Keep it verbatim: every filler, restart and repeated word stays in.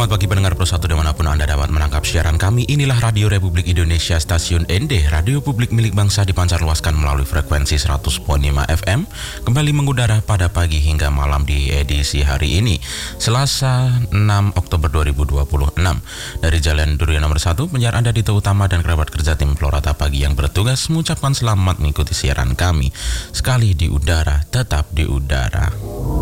Selamat pagi pendengar Pro satu dimanapun Anda dapat menangkap siaran kami. Inilah Radio Republik Indonesia Stasiun N D, Radio Publik milik bangsa dipancar luaskan melalui frekuensi seratus koma lima F M. Kembali mengudara pada pagi hingga malam di edisi hari ini, Selasa enam Oktober dua ribu dua puluh enam. Dari Jalan Durian nomor satu, penyiar Anda Dito Utama dan kerabat kerja tim Florata Pagi yang bertugas mengucapkan selamat mengikuti siaran kami. Sekali di udara, tetap di udara.